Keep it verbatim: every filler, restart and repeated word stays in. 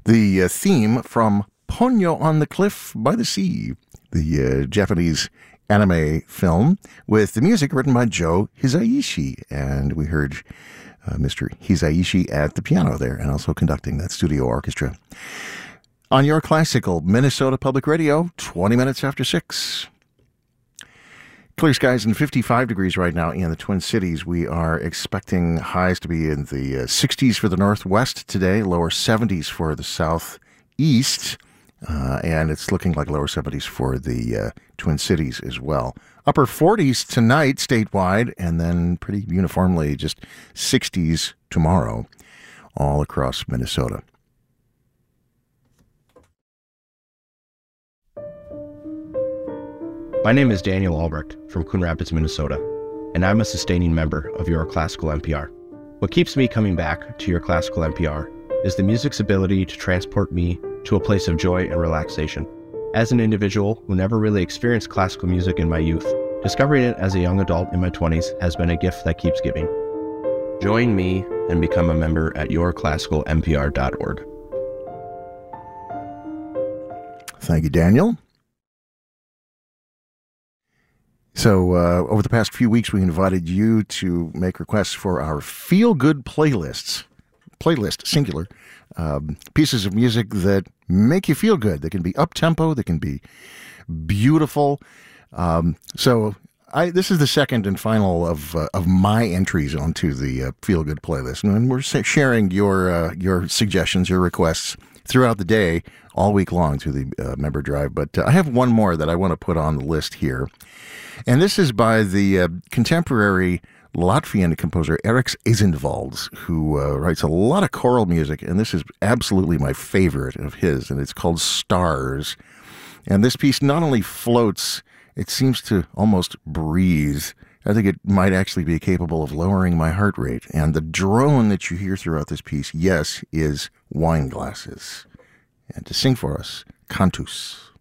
The uh, theme from Ponyo on the Cliff by the Sea, the uh, Japanese anime film, with the music written by Joe Hisaishi. And we heard uh, Mister Hisaishi at the piano there and also conducting that studio orchestra. On your classical Minnesota Public Radio, twenty minutes after six. Clear skies and fifty-five degrees right now in the Twin Cities. We are expecting highs to be in the uh, sixties for the northwest today, lower seventies for the southeast, uh, and it's looking like lower seventies for the uh, Twin Cities as well. Upper forties tonight statewide, and then pretty uniformly just sixties tomorrow all across Minnesota. My name is Daniel Albrecht from Coon Rapids, Minnesota, and I'm a sustaining member of Your Classical N P R. What keeps me coming back to Your Classical N P R is the music's ability to transport me to a place of joy and relaxation. As an individual who never really experienced classical music in my youth, discovering it as a young adult in my twenties has been a gift that keeps giving. Join me and become a member at your classical n p r dot org. Thank you, Daniel. So uh, over the past few weeks, we invited you to make requests for our feel-good playlists, playlist, singular, um, pieces of music that make you feel good. They can be up-tempo, they can be beautiful. Um, so I, this is the second and final of uh, of my entries onto the uh, feel-good playlist. And we're sharing your uh, your suggestions, your requests throughout the day, all week long through the uh, member drive. But uh, I have one more that I want to put on the list here. And this is by the uh, contemporary Latvian composer Eriks Eizenvalds, who uh, writes a lot of choral music, and this is absolutely my favorite of his, and it's called Stars. And this piece not only floats, it seems to almost breathe. I think it might actually be capable of lowering my heart rate. And the drone that you hear throughout this piece, yes, is wine glasses. And to sing for us, Cantus.